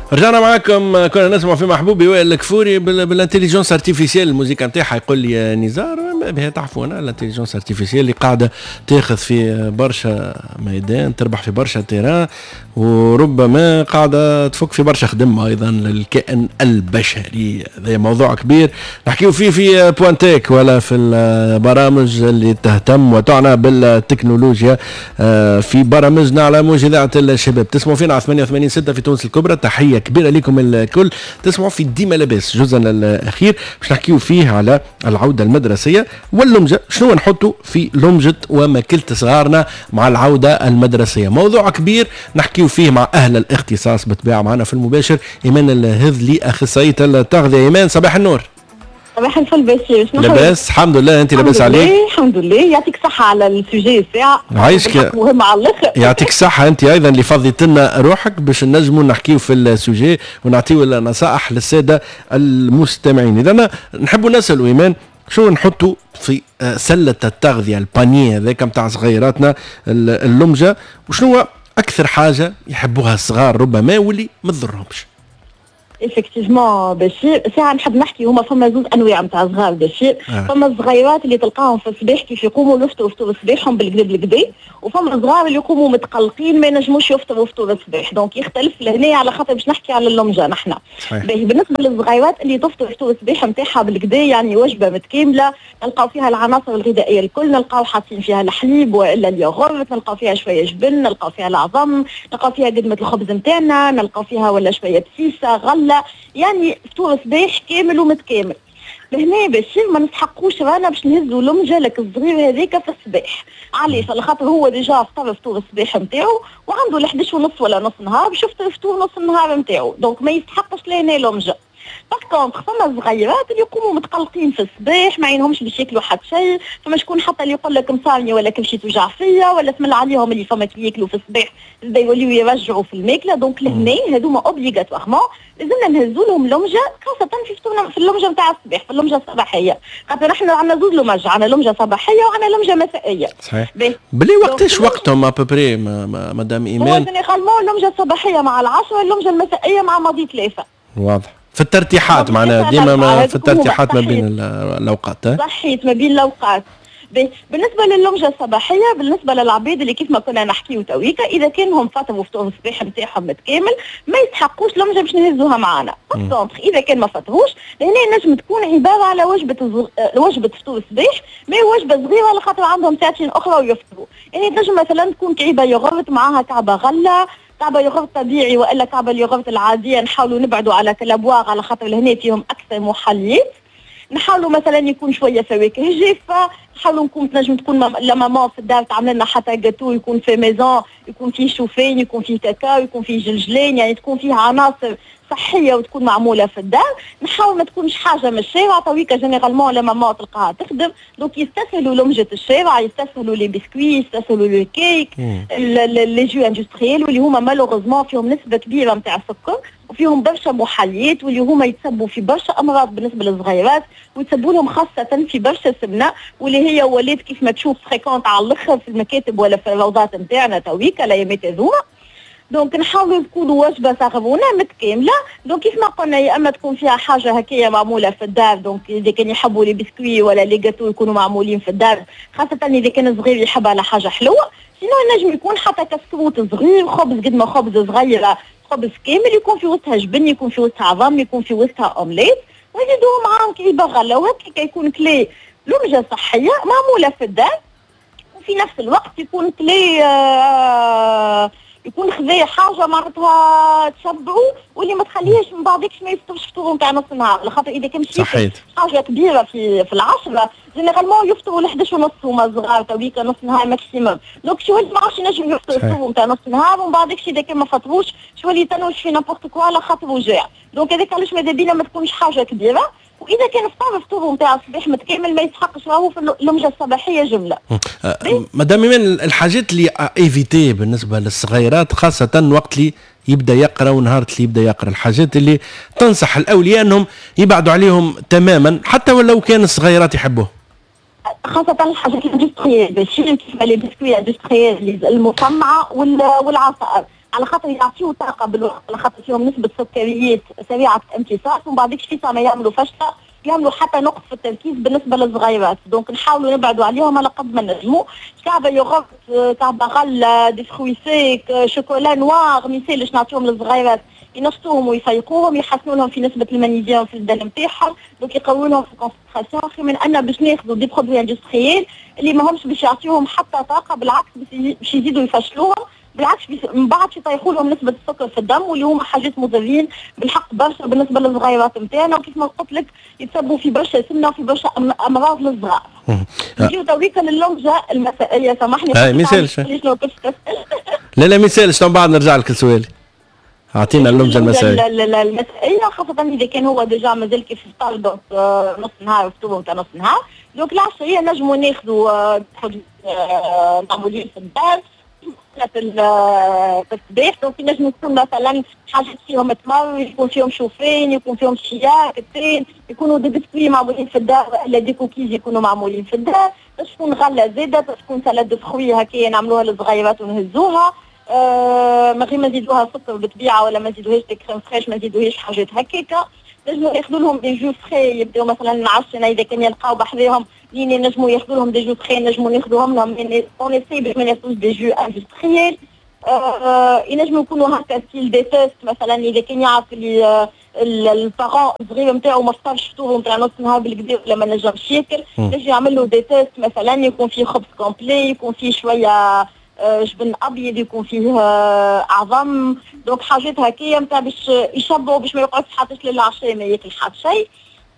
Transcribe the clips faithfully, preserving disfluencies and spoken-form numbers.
رجعنا معاكم. كنا نسمع في محبوبي وائل الكفوري بالانتيليجنس ارتيفيسيال. الموسيقى نتاعها يقول لي نزار بها تعرفوا انا الانتيليجنس ارتيفيسيال اللي قاعده تاخذ في برشا ميدان، تربح في برشا تيران، وربما قاعده تفك في برشا خدمه ايضا للكائن البشري. هذا موضوع كبير نحكيو فيه في بوانتيك ولا في البرامج اللي تهتم وتعنى بالتكنولوجيا في برامجنا على موج اذاعه الشباب. تسمعوا فينا على ثمانية وثمانين ستة في تونس الكبرى. تحيه كبيره لكم الكل. تسمعوا في ديما لاباس جزءنا الاخير باش نحكيو فيه على العوده المدرسيه واللمجه، شنو نحطوا في لمجه وماكلة صغارنا مع العوده المدرسيه. موضوع كبير نحكيو فيه مع اهل الاختصاص بالطبيعه. معنا في المباشر ايمان الهذلي اخصائيه التغذيه. ايمان صباح النور. صباح الفل باشا. لاباس الحمد لله، انت لاباس عليك؟ الحمد لله. يعطيك الصحه على السوجي الساعه، عايشك مهم على الاخر. يعطيك الصحه انت ايضا اللي فضيت لنا روحك باش نجموا نحكيو في السوجي ونعطيو النصائح للساده المستمعين. اذا نحبوا نسالوا ايمان شو نحطوا في سله التغذيه البانيه هذاك نتاع صغيراتنا اللمجه، وشنو اكثر حاجه يحبوها الصغار ربما واللي ما تضرهمش؟ افكتيفمون بشير ساعه نحب نحكي هما فما زوج انواع نتاع صغار بشير. آه. فما الصغيرات اللي تلقاهم في الصباح كيف يقوموا يفطروا فطور صباحهم بالكدا بالكدا، وفما صغار اللي يقوموا متقلقين ما ينجموش يفطروا فطور الصباح. دونك يختلف لهنا على خاطر باش نحكي على اللمجه نحن. بالنسبه للصغيرات اللي تفطر فطور الصباح نتاعها بالكدا يعني وجبه متكامله نلقاو فيها العناصر الغذائيه الكل، نلقاو حاطين فيها الحليب والا اليوغورت، نلقاو فيها شويه جبن، نلقاو فيها العظم، نلقاو فيها قدمه الخبز نتاعنا، نلقاو فيها ولا شويه بسيسه غله، يعني فطور صباح كامل ومتكامل. لهنا باش ما نسحقوش رانا باش نهزوا لمجه لك الصغير هذيك في الصباح. علاش؟ على خاطر هو ديجا فطر فطور الصباح نتاعو وعنده الحداش ونص ولا نص نهار باش يفطر فطور نص النهار نتاعو، دونك ما يستحقش لهنا لمجه. باغ فما صغيرات اللي يقوموا متقلقين في الصباح ما عينهمش باش ياكلوا حتى شيء، فما شكون حتى اللي يقول لك مصارني ولا كل شيء توجع فيا ولا تمل عليهم اللي فما كي ياكلوا في الصباح بدا يوليو يرجعوا في الماكله. دونك لهنا هذوما اوبليغاتوارمون لازمنا نهزوا لهم لمجه، خاصه في فطورنا في اللمجه نتاع الصباح في اللمجه الصباحيه، خاطر احنا عندنا زوج لمج، عندنا لمجه صباحيه وعندنا لمجه مسائيه. صحيح. بلي وقتاش وقتهم ابوبري مدام ايمان؟ هو جينيرالمون اللمجه الصباحيه مع العشره، اللمجه المسائيه مع ماضي ثلاثه. واضح. في الترتيحات معناها ديما في الترتيحات ما بين الاوقات. صحيت ما بين الاوقات. بالنسبه لللمجه الصباحيه بالنسبه للعباد اللي كيف ما كنا نحكيو تويكا اذا كانهم فطروا فطور الصباح نتاعهم متكامل ما يستحقوش لمجه باش نهزوها معنا. باسكونتخ اذا كان ما فطروش لهنا نجم تكون عباره على وجبه الزغ... وجبه فطور الصباح ما هي وجبه صغيره على خاطر عندهم ساعتين اخرى ويفطروا. يعني تنجم مثلا تكون كعبه يوغورت معاها كعبه غله، كعبه يوغورت طبيعي والا كعبه اليوغورت العاديه. نحاولوا نبعدوا على كلابواغ على خاطر لهنا فيهم اكثر محليات. نحاولوا مثلا يكون شويه فواكه جافه، نحاولوا نكون تنجم تكون لا ماما في الدار تعمل لنا حتى جاتو يكون في ميزون، يكون فيه شوفان، يكون فيه كاكاو، يكون فيه جلجلان، يعني تكون فيه عناصر صحيه وتكون معموله في الدار. نحاول ما تكونش حاجه من الشارع تويكا جينيرالمون لا ماما تلقاها تخدم، دونك يستسهلوا لمجه الشارع، يستسهلوا لي بسكوي، يستسهلوا لي كيك، لي جو اندستريال واللي هما مالوغوزمون فيهم نسبه كبيره نتاع السكر وفيهم برشا محليات واللي هما يتسبوا في برشا امراض بالنسبه للصغيرات ويتسبوا لهم خاصه في برشا سمنه واللي هي ولات كيف ما تشوف فريكونت على الاخر في المكاتب ولا في الروضات نتاعنا تويكا الايامات هذوما. دونك نحاولوا نكونوا وجبه صغرونه متكامله. دونك كيف ما قلنا يا اما تكون فيها حاجه هكايا معموله في الدار، دونك اذا كان يحبوا لي بسكوي ولا لي جاتو يكونوا معمولين في الدار، خاصه اذا كان صغير يحب على حاجه حلوه. سينو نجم يكون حتى كسكروت صغير، خبز قد ما خبز صغيره، خبز كامل يكون في وسطها جبن، يكون في وسطها عظم، يكون في وسطها اومليت، ويزيدوه معاهم كعبه غله، وهكا يكون كلي لمجه صحيه معموله في الدار وفي نفس الوقت يكون كلي آه يكون خذا حاجه معناتها تشبعوا واللي ما تخليهش من بعدكش ما يفطرش فطور نتاع نص النهار، على خاطر اذا كان مشيت حاجه كبيره في في العشره جينيرالمون يفطروا الحداش ونص هما صغار تويكا نص نهار ماكسيموم. دونك شو اللي ما عادش ينجم يفطر الفطور نتاع نص نهار ومن بعدكش اذا كان ما فطروش شو اللي يتنوش في نابورت كوا على خاطر وجاع. دونك هذاك علاش ماذا بينا ما تكونش حاجه كبيره، واذا كان فطور فطور نتاع الصباح متكامل ما يستحقش راهو في اللمجه الصباحيه جمله. مدام ايمان الحاجات اللي ايفيتي بالنسبه للصغيرات خاصه وقت اللي يبدا يقرا ونهار اللي يبدا يقرا، الحاجات اللي تنصح الاولياء انهم يبعدوا عليهم تماما حتى ولو كان الصغيرات يحبوه؟ خاصة الحاجات الاندستريال، ماشي كيما لي بسكوي اندستريال المصنعة والعصائر. على خاطر يعطيو طاقه بالوقت، على خاطر فيهم نسبه سكريات سريعه الامتصاص، ومن بعد شي ما يعملوا فشله يعملوا حتى نقص في التركيز بالنسبه للصغيرات. دونك نحاولوا نبعدوا عليهم على قد ما نجموا. كعبه يوغورت، كعبه غله، دي فروي سيك، شوكولا نوار، ما يسالش نعطيهم للصغيرات ينشطوهم ويفيقوهم، يحسنوا لهم في نسبه المغنيسيوم في الدم نتاعهم، دونك يقووا لهم في الكونسنتراسيون، خير من ان باش ناخذوا دي برودوي اندستريال اللي ماهمش باش يعطيوهم حتى طاقه، بالعكس باش يزيدوا يفشلوهم، بالعكس من بعد يطيحوا لهم نسبه السكر في الدم، واللي هما حاجات مضرين بالحق برشا بالنسبه للصغيرات نتاعنا، وكيف ما قلت لك يتسببوا في برشا سمنه وفي برشا امراض للصغار. نجيو تويكا لللونجه المسائيه، سامحني هاي ما يسالش. لا لا ما يسالش، من بعد نرجع لك لسؤالي. اعطينا اللمجه المسائيه. المسائيه خاصه اذا كان هو ديجا مازال كيف فطر دونك نص نهار فطور نتاع نص نهار، دونك العشيه نجموا ناخذوا معمولين في الدار في الصباح، دونك ينجم يكون مثلا حاجات فيهم تمر، يكون فيهم شوفان، يكون فيهم شياك، التين، يكونوا دي بسكوي معمولين في الدار، ولا دي كوكيز يكونوا معمولين في الدار، باش تكون غله زاده، باش تكون سلاد فخوي هكايا نعملوها للصغيرات ونهزوها. آه ما غير ما نزيدوها سكر بالطبيعه، ولا ما نزيدوهاش دي كريم فريش، ما نزيدوهاش حاجات هكاكا. نجموا ياخذوا لهم دي جو فري، يبداو مثلا العشره اذا كان يلقاو بحذاهم لين ينجموا ياخذوا لهم دي جو فري، نجموا ناخذوهم لهم اون اسي باش ما ياخذوش دي جو اندستريال. آه ينجموا يكونوا هكا ستيل دي تيست، مثلا اذا كان يعرف اللي البارون الصغير نتاعو ما فطرش فطور نتاع نص نهار بالكدا ولا ما نجمش ياكل، نجي يعمل له دي تيست، مثلا يكون فيه خبز كومبلي، يكون فيه شويه جبن ابيض، يكون فيه اعظم، دونك حاجات هكايا نتاع باش يشبعوا، باش ما يقعدش حاطش للعشاء ما ياكل حتى شيء.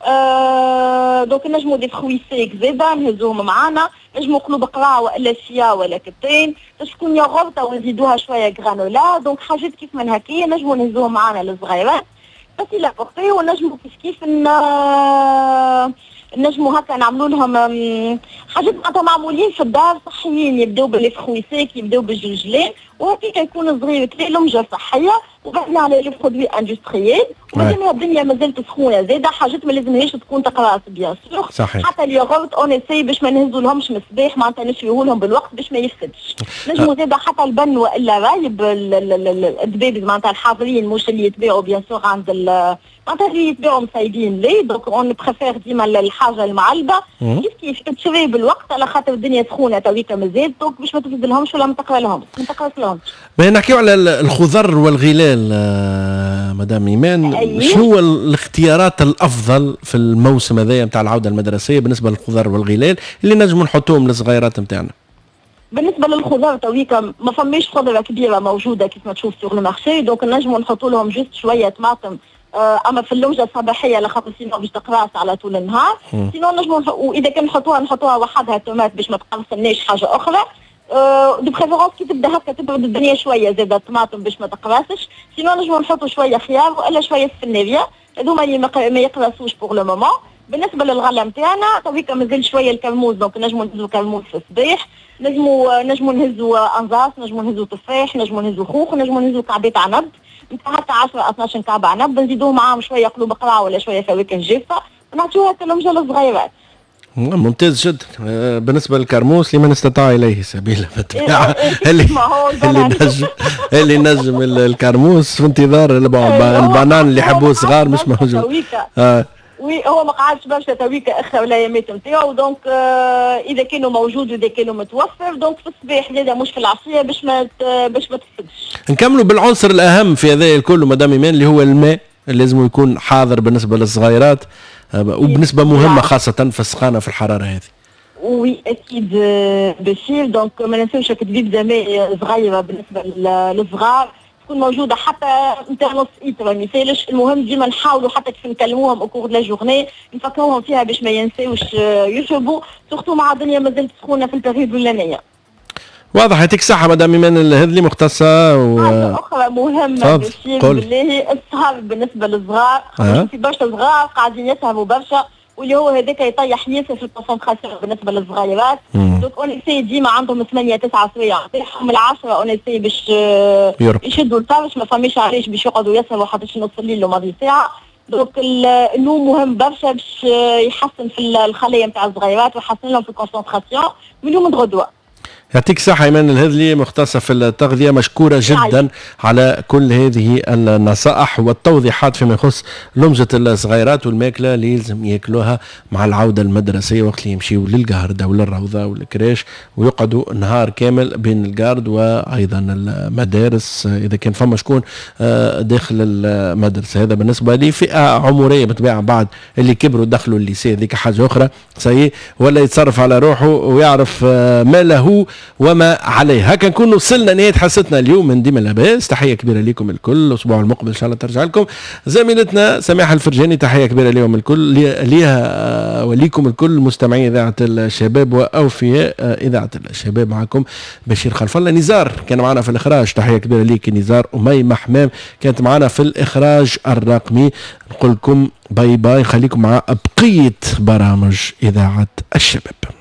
أه دونك نجموا دي فروي سيك زاده نهزوهم معانا، نجموا قلوب قراع والا شيا ولا كتين، باش تكون ياغورت ونزيدوها شويه غرانولا، دونك حاجات كيف من هكايا نجموا نهزوهم معانا للصغيرات. بس الا بقي ونجموا كيف كيف نجموا هكا نعملوا لهم حاجات معناتها معمولين في الدار صحيين، يبداو باللي فخوي سيك، يبداو بالجلجلان، وهكاك يكون صغير كلي لمجه صحيه، وبعدين على لي برودوي اندستريال، وبعدين الدنيا مازالت سخونه زاده، حاجات ما لازمهاش تكون تقراص بيان سور. حتى الياغورت اون اسي باش ما نهزوا لهمش من الصباح، معناتها نشويه لهم بالوقت باش ما يفسدش. نجموا زاده حتى البن والا رايب الدبابز معناتها الحاضرين، مش اللي يتباعوا بيان سور عند معناتها اللي يتباعوا مصايبين لي، دونك اون بريفير ديما الحاجه المعلبه كيف كيف تشري بالوقت، على خاطر الدنيا سخونه تويكا مازال، دونك باش ما تفسد لهمش ولا ما تقرا لهمش ما تقراش لهمش. نحكيو على الخضر والغلال مدام ايمان، أيه؟ شنو هو الاختيارات الافضل في الموسم هذايا نتاع العوده المدرسيه بالنسبه للخضر والغلال اللي نجموا نحطوهم للصغيرات نتاعنا؟ بالنسبه للخضر تويكا ما فماش خضره كبيره موجوده كيف ما تشوف سوغ المارشي، دونك نجموا نحطوا لهم جوست شويه طماطم، اما في اللوجه الصباحيه على خاطر سينو باش تقراص على طول النهار، سينو نجموا واذا كان نحطوها نحطوها وحدها تومات باش ما تقرصناش حاجه اخرى. أه دو بريفيرونس كي تبدا هكا تبرد الدنيا شويه زاده الطماطم باش ما تقراصش، سينو نجموا نحطوا شويه خيار والا شويه سفناريه، هذوما اللي ما يقراصوش بوغ لو مومون. بالنسبه للغله نتاعنا تويكا مازال شويه الكرموز، دونك نجموا نهزوا كرموز في الصباح، نجموا نجموا نهزوا انزاس، نجموا نهزوا تفاح، نجموا نهزوا خوخ، نجموا نهزوا كعبات عنب نتاع حتى عشرة اثناش كعب عنب، نزيدوه معاهم شويه قلوب قرع ولا شويه فواكه جافه، نعطيوها كلمجه للصغيرات. ممتاز جدا. بالنسبه للكرموس لمن استطاع اليه سبيلا بالطبيعه اللي اللي نجم اللي نجم الكرموس في انتظار البنان اللي يحبوه صغار مش موجود. آه. وي هو ما قعدش برشا تويكا اخر الايامات نتاعو، دونك آه اذا كانوا موجود واذا كانوا متوفر، دونك في الصباح زاده مش في العشيه باش ما باش ما تفسدش. نكملوا بالعنصر الاهم في هذا الكل مدام ايمان اللي هو الماء، اللي لازم يكون حاضر بالنسبه للصغيرات وبنسبه مهمه خاصه في السخانه في الحراره هذه. وي اكيد بشير، دونك ما ننساوش كتبيب ماء صغيره بالنسبه للصغار تكون موجوده حتى نتاع نص ايتر ما يسالش، المهم ديما نحاولوا حتى كيف نكلموهم او كور لا جورني نفكروهم فيها باش ما ينساوش يشربوا، سورتو مع الدنيا مازالت سخونه في البريود الاولانيه. واضح. يعطيك الصحة مدام إيمان الهذلي مختصة و... حاجة أخرى مهمة بشير بالله، السهر بالنسبة للصغار، أه؟ في برشا صغار قاعدين يسهروا برشا واللي هو هذاك يطيح ياسر في الكونسنتراسيون بالنسبة للصغيرات، دونك اون اسي ديما عندهم ثمانية تسعة سوايع نتاعهم العشرة اون اسي باش يشدوا الفرش، ما فماش علاش باش يقعدوا يسهروا حتى شي نص الليل وماضي ساعة، دونك النوم مهم برشا باش يحسن في الخلايا نتاع الصغيرات ويحسن لهم في الكونسنتراسيون من يوم غدوة. يعطيك الصحة إيمان الهذلي مختصة في التغذية، مشكورة جدا على كل هذه النصائح والتوضيحات فيما يخص لمجة الصغيرات والماكلة اللي يلزم ياكلوها مع العودة المدرسية وقت اللي يمشيوا للقاردة ولا الروضة والكريش ويقعدوا نهار كامل بين القارد وأيضا المدارس إذا كان فما شكون داخل المدرسة. هذا بالنسبة لي فئة عمرية بطبيعة، بعد اللي كبروا دخلوا الليسي ذيك حاجة أخرى سي ولا يتصرف على روحه ويعرف ما له وما عليه. هكا نكون وصلنا نهاية حصتنا اليوم من ديما لاباس. تحية كبيرة لكم الكل، الأسبوع المقبل إن شاء الله ترجع لكم زميلتنا سماحة الفرجاني. تحية كبيرة لهم الكل، ليها وليكم الكل مستمعين إذاعة الشباب وأوفياء إذاعة الشباب. معكم بشير خلف الله. نزار كان معنا في الإخراج، تحية كبيرة ليك نزار. أمي محمام كانت معنا في الإخراج الرقمي. نقول لكم باي باي، خليكم مع بقية برامج إذاعة الشباب.